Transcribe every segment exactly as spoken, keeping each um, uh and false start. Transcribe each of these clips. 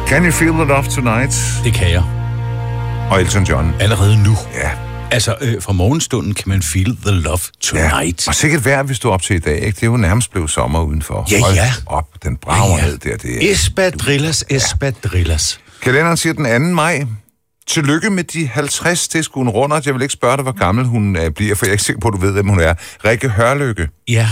Can You Feel the Love Tonight? Det kan jeg. Og Elton John. Allerede nu. Ja. Altså, øh, fra morgenstunden kan man feel the love tonight. Ja. Og sikkert vejr, hvis du er op til i dag, ikke? Det er jo nærmest blevet sommer udenfor. Ja, Hold ja. op, den brager ja, ja. ned der. Det er... Espadrillas, espadrillas. Kalenderen siger den anden maj. Tillykke med de halvtreds, det er sgu en rundert. Jeg vil ikke spørge dig, hvor gammel hun uh, bliver, for jeg er ikke sikker på, at du ved, hvem hun er. Rikke Hørlykke. Ja.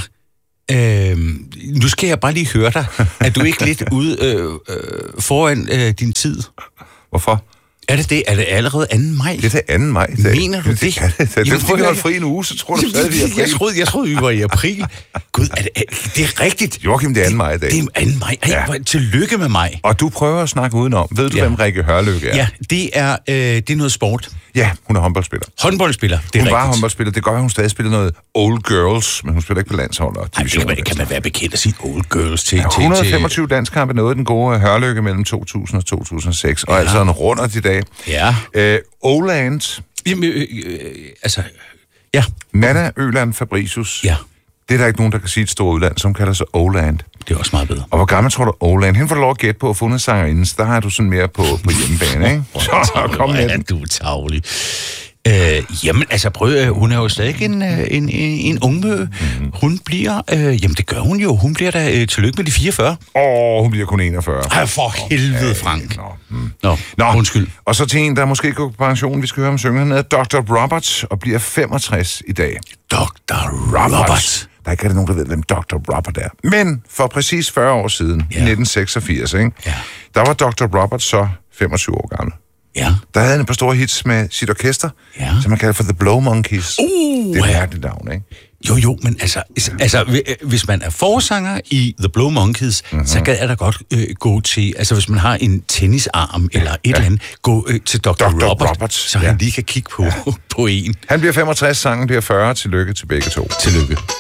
Øh, nu skal jeg bare lige høre dig. Er du ikke lidt ude øh, øh, foran øh, din tid? Hvorfor? Er det det? Er det allerede anden maj? Det er det anden maj. Mener du det? Det, det, det, det, det er fordi, vi holdt fri en uge, så tror du stadig, vi er jeg troede, jeg troede, vi var i april. Gud, er det, er, det er rigtigt. Joachim, det er anden maj i dag. Det er anden maj. Ej, ja. Tillykke med mig. Og du prøver at snakke udenom. Ved du, ja. hvem Rikke Hørlykke er? Ja, det er, øh, det er noget sport. Ja, hun er håndboldspiller. Håndboldspiller, det er Hun rigtigt. var håndboldspiller. Det gør, at hun stadig spiller noget Old Girls, men hun spiller ikke på landshold. Og Ej, kan, man, kan man være bekendt at sige Old Girls til... Ja, et hundrede og femogtyve til... landskampe nåede den gode Hørlykke mellem to tusind og to tusind og seks, ja. Og altså en rundert i dag. Ja. Øh, Åland. Jamen, øh, øh, altså... Ja. Nana Øland Fabricius. Ja. Det er der ikke nogen, der kan sige et stort udland, som kalder sig Åland. Det er også meget bedre. Og hvor gammel tror du Åland? Hende får du lov at gætte på at fundet sangerinden, så der har du sådan mere på, på hjemmebane, ikke? Så kom med den. Du er tavlig. Øh, jamen, altså prøv, hun er jo stadig en, en, en, en ungmø. Mm-hmm. Hun bliver, øh, jamen det gør hun jo, hun bliver da øh, tillykke med de fireogfyrre. Åh, oh, hun bliver kun enogfyrre. Ej, for helvede, Frank. Nå, mm. Nå, Nå, undskyld. Og så til en, der måske går på pension, vi skal høre om synge, han hedder doktor Roberts, og bliver femogtres i dag. doktor Roberts. Der er ikke nogen, der ved, hvem doktor Robert er. Men for præcis fyrre år siden, ja. I nitten seksogfirs, ikke? Ja. Der var doktor Roberts så femogtyve år gammel. Ja. Der havde han et par store hits med sit orkester, ja. Som man kalder for The Blow Monkeys. Uh, det er et mærkeligt navn, ikke? Jo, jo, men altså, altså hvis man er forsanger i The Blow Monkeys, mm-hmm. så kan jeg da godt øh, gå til, altså hvis man har en tennisarm ja. Eller et ja. Eller andet, gå øh, til doktor Robert, Roberts, så ja. Han lige kan kigge på, ja. På en. Han bliver femogtres, sangen bliver fyrre. Tillykke til begge to. Tillykke.